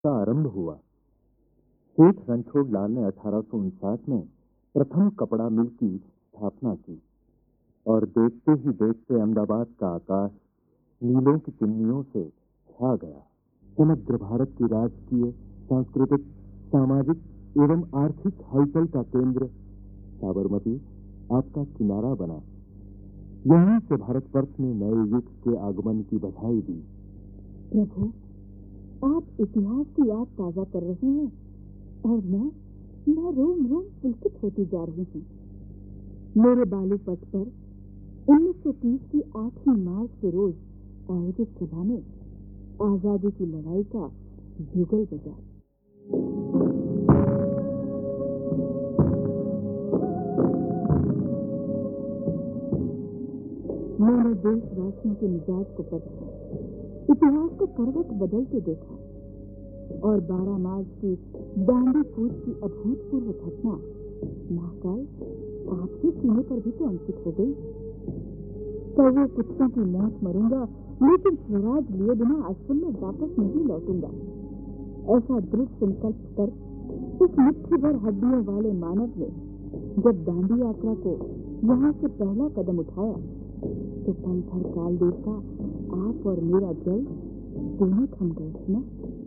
का आरंभ हुआ। सेठ रणछोड़ लाल ने 1859 में प्रथम कपड़ा मिल की स्थापना की और देखते ही देखते अहमदाबाद का आकाश नीलों की चिमनियों से छा गया। समग्र भारत की राजकीय, सांस्कृतिक, सामाजिक एवं आर्थिक हलचल का केंद्र साबरमती आपका किनारा बना। यहीं से भारतवर्ष ने नए युग के आगमन की बधाई दी। प्रभु, आप इतिहास की याद ताजा कर रहे हैं और मैं रोम रोम पुलकित होती जा रही हूँ। मेरे बालूपट पर 1930 की 8वीं मार्च के रोज आयोजित सभा में आजादी की लड़ाई का जुगल बजा। मैंने देशवासियों के मिजाज को परखा, इतिहास को करवट बदलते देखा और 12 मार्च की दांडी कूच की अभूतपूर्व घटना महाकाल आपके सीने पर भी तो अंकित हो गई। कौवे कुत्तों की मौत मरूंगा, लेकिन स्वराज लिए बिना आश्रम में वापस नहीं लौटूंगा, ऐसा दृढ़ संकल्प कर उस मुट्ठी भर हड्डियों वाले मानव ने जब दांडी यात्रा को यहाँ से पहला कदम उठाया तो पल भर काल देवता आप और मेरा जल दोनों थम गए ना।